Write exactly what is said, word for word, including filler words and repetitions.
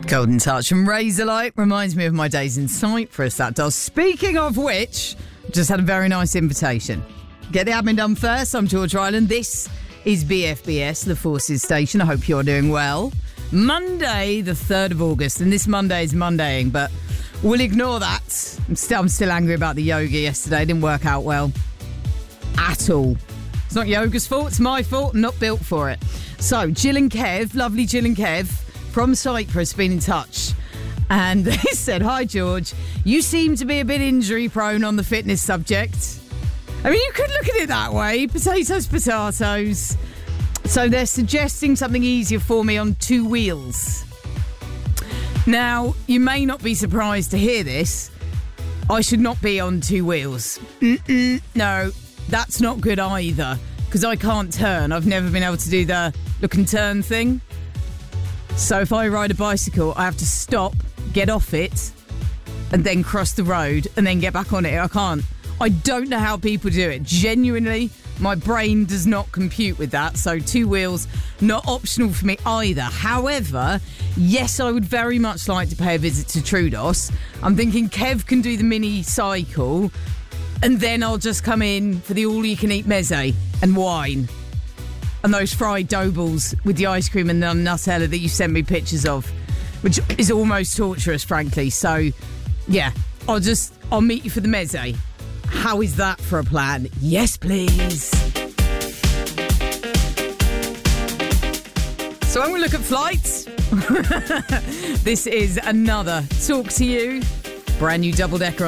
Golden Touch from Razorlight reminds me of my days in Cyprus, that does. Speaking of which, just had a very nice invitation. Get the admin done first. I'm George Ryland. This is B F B S, the Forces Station. I hope you're doing well. Monday, the third of August, and this Monday is Mondaying, but we'll ignore that. I'm still, I'm still angry about the yoga yesterday. It didn't work out well at all. It's not yoga's fault, it's my fault. I'm not built for it. So, Jill and Kev, lovely Jill and Kev from Cyprus, been in touch. And they said, hi, George. You seem to be a bit injury prone on the fitness subject. I mean, you could look at it that way. Potatoes, potatoes. So they're suggesting something easier for me on two wheels. Now, you may not be surprised to hear this. I should not be on two wheels. Mm-mm, no, that's not good either, because I can't turn. I've never been able to do the look and turn thing. So if I ride a bicycle, I have to stop, get off it, and then cross the road, and then get back on it. I can't. I don't know how people do it. Genuinely, my brain does not compute with that. So two wheels, not optional for me either. However, yes, I would very much like to pay a visit to Troodos. I'm thinking Kev can do the mini cycle, and then I'll just come in for the all-you-can-eat meze and wine. And those fried dough balls with the ice cream and the Nutella that you sent me pictures of, which is almost torturous, frankly. So, yeah, I'll just, I'll meet you for the meze. How is that for a plan? Yes, please. So I'm going to look at flights. This is another Talk to You, brand new double-decker